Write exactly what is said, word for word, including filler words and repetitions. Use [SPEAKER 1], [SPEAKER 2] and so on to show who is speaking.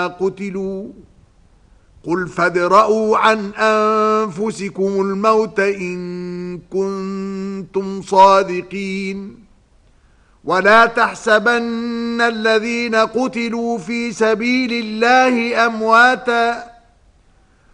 [SPEAKER 1] قتلوا قل فادرءوا عن أنفسكم الموت إن كنتم صادقين ولا تحسبن الذين قتلوا في سبيل الله أمواتاً